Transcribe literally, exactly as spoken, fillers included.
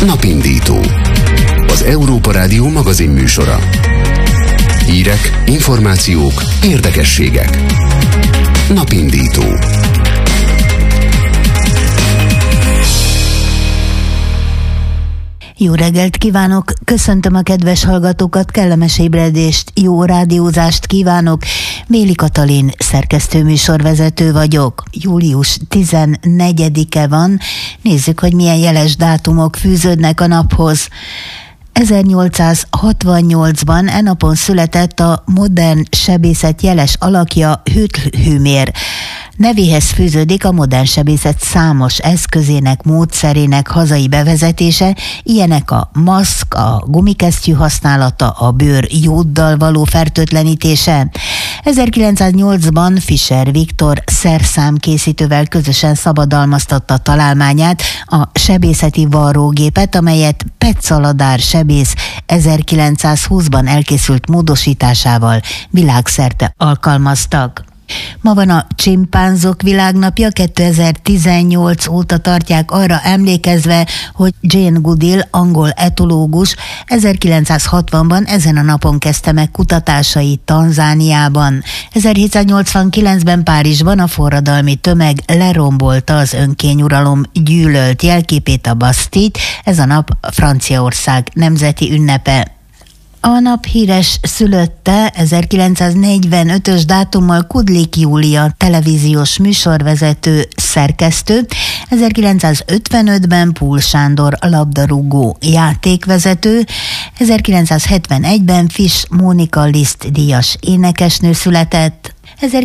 Napindító. Az Európa Rádió magazin műsora. Hírek, információk, érdekességek. Napindító. Jó reggelt kívánok, köszöntöm a kedves hallgatókat, kellemes ébredést, jó rádiózást kívánok. Béli Katalin szerkesztőműsorvezető vagyok. július tizennegyedike van, nézzük, hogy milyen jeles dátumok fűződnek a naphoz. ezernyolcszázhatvannyolcban e napon született a modern sebészet jeles alakja, Hüttlhümér. Nevéhez fűződik a modern sebészet számos eszközének, módszerének hazai bevezetése, ilyenek a maszk, a gumikesztyű használata, a bőr jóddal való fertőtlenítése. ezerkilencszáznyolcban Fischer Viktor szerszámkészítővel közösen szabadalmaztatta találmányát, a sebészeti varrógépet, amelyet Petszaladár sebész ezerkilencszázhúszban elkészült módosításával világszerte alkalmaztak. Ma van a csimpánzok világnapja, kétezer-tizennyolc óta tartják arra emlékezve, hogy Jane Goodall, angol etológus ezerkilencszázhatvanban ezen a napon kezdte meg kutatásait Tanzániában. ezerhétszáznyolcvankilencben Párizsban a forradalmi tömeg lerombolta az önkényuralom gyűlölt jelképét, a Bastille-t, ez a nap Franciaország nemzeti ünnepe. A nap híres szülötte ezerkilencszáznegyvenötös dátummal Kudlik Júlia, televíziós műsorvezető, szerkesztő, ezerkilencszázötvenötben Púl Sándor, labdarúgó, játékvezető, ezerkilencszázhetvenegyben Fisch Mónika Liszt díjas énekesnő született,